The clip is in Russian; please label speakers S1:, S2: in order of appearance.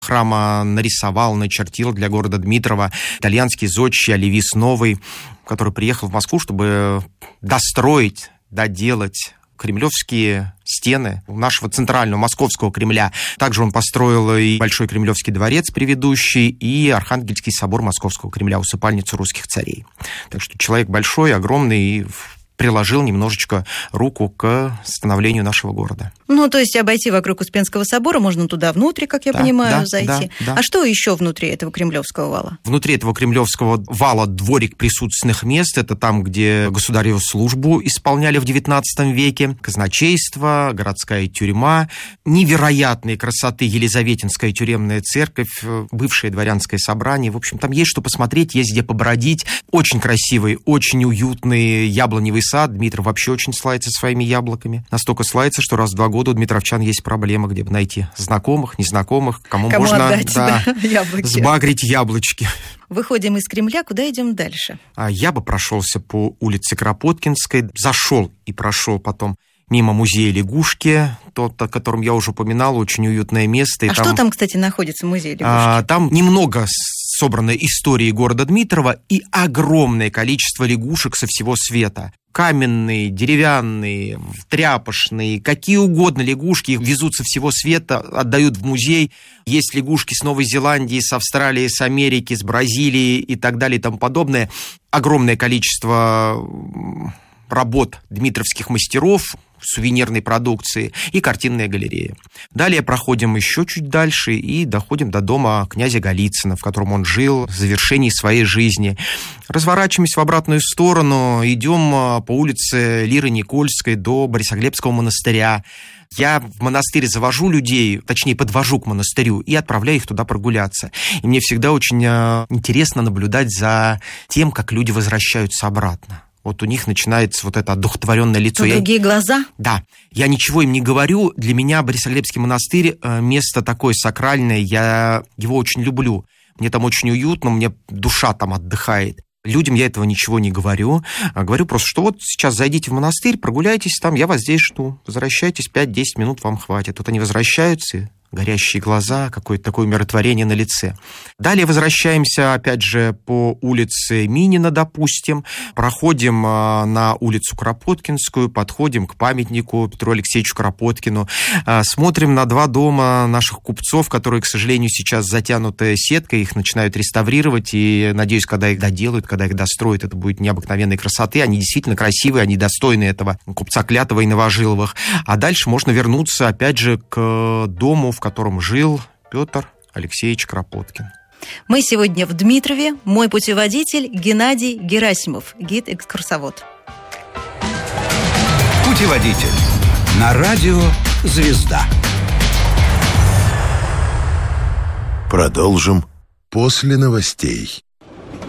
S1: храма нарисовал, начертил для города Дмитрова итальянский зодчий Оливис Новый, который приехал в Москву, чтобы достроить, доделать кремлевские стены нашего центрального московского Кремля. Также он построил и Большой Кремлевский дворец предыдущий, и Архангельский собор Московского Кремля, усыпальницу русских царей. Так что человек большой, огромный, и приложил немножечко руку к становлению нашего города.
S2: Ну, то есть обойти вокруг Успенского собора, можно туда внутрь, как я понимаю, зайти.
S1: Да.
S2: А что еще внутри этого Кремлевского вала?
S1: Внутри этого Кремлевского вала дворик присутственных мест. Это там, где государеву службу исполняли в XIX веке. Казначейство, городская тюрьма. Невероятной красоты Елизаветинская тюремная церковь, бывшее дворянское собрание. В общем, там есть что посмотреть, есть где побродить. Очень красивый, очень уютный яблоневый сад. Дмитров вообще очень славится своими яблоками. Настолько славится, что раз в 2 года у дмитровчан есть проблема, где бы найти знакомых, незнакомых, кому можно
S2: отдать,
S1: сбагрить яблочки.
S2: Выходим из Кремля, куда идем дальше?
S1: Я бы прошелся по улице Кропоткинской, зашел и прошел потом мимо музея лягушки, тот, о котором я уже упоминал, очень уютное место.
S2: А что там, кстати, находится, музей лягушки?
S1: Там немного собраны истории города Дмитрова и огромное количество лягушек со всего света. Каменные, деревянные, тряпочные, какие угодно лягушки, их везут со всего света, отдают в музей. Есть лягушки с Новой Зеландии, с Австралии, с Америки, с Бразилии и так далее и тому подобное. Огромное количество работ дмитровских мастеров, сувенирной продукции и картинная галерея. Далее проходим еще чуть дальше и доходим до дома князя Голицына, в котором он жил в завершении своей жизни. Разворачиваемся в обратную сторону, идем по улице Лиры Никольской до Борисоглебского монастыря. Я в монастырь завожу людей, точнее, подвожу к монастырю и отправляю их туда прогуляться. И мне всегда очень интересно наблюдать за тем, как люди возвращаются обратно. Вот у них начинается вот это одухотворенное лицо.
S2: Другие глаза?
S1: Да. Я ничего им не говорю. Для меня Борисоглебский монастырь место такое сакральное. Я его очень люблю. Мне там очень уютно, мне душа там отдыхает. Людям я этого ничего не говорю. Говорю просто, что вот сейчас зайдите в монастырь, прогуляйтесь там, я вас здесь жду. Возвращайтесь, 5-10 минут вам хватит. Вот они возвращаются, горящие глаза, какое-то такое умиротворение на лице. Далее возвращаемся, опять же, по улице Минина, допустим, проходим на улицу Кропоткинскую, подходим к памятнику Петру Алексеевичу Кропоткину, смотрим на 2 дома наших купцов, которые, к сожалению, сейчас затянуты сеткой, их начинают реставрировать, и, надеюсь, когда их доделают, когда их достроят, это будет необыкновенной красоты, они действительно красивые, они достойны этого купца Клятова и Новожиловых. А дальше можно вернуться, опять же, к дому, в котором жил Петр Алексеевич Кропоткин.
S2: Мы сегодня в Дмитрове. Мой путеводитель Геннадий Герасимов, гид-экскурсовод.
S3: Путеводитель на радио «Звезда».
S4: Продолжим после новостей.